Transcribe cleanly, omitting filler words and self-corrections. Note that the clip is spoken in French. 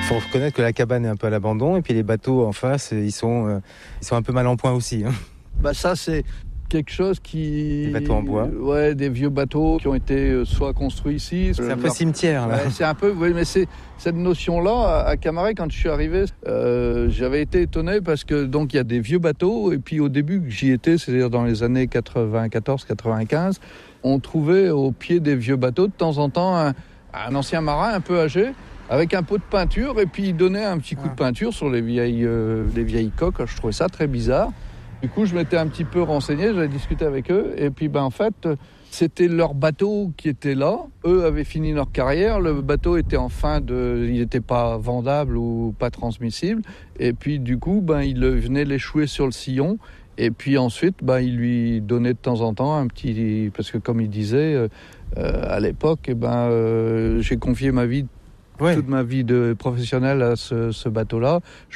Faut reconnaître que la cabane est un peu à l'abandon et puis les bateaux en face, ils sont un peu mal en point aussi. Ça c'est quelque chose qui... Des bateaux en bois. Ouais, des vieux bateaux qui ont été soit construits ici... C'est un peu cimetière, là. Ouais, c'est un peu... Oui, mais c'est cette notion-là, à Camaret, quand je suis arrivé, j'avais été étonné parce que, donc, il y a des vieux bateaux, et puis au début que j'y étais, c'est-à-dire dans les années 94-95, on trouvait au pied des vieux bateaux, de temps en temps, un ancien marin un peu âgé, avec un pot de peinture, et puis il donnait un petit coup de peinture sur les vieilles coques. Je trouvais ça très bizarre. Du coup, je m'étais un petit peu renseigné, j'avais discuté avec eux, et puis en fait, c'était leur bateau qui était là. Eux avaient fini leur carrière, le bateau était il n'était pas vendable ou pas transmissible, et puis du coup, il venait l'échouer sur le sillon, et puis ensuite, il lui donnait de temps en temps un petit... Parce que comme il disait, à l'époque, j'ai confié toute ma vie de professionnel à ce bateau-là.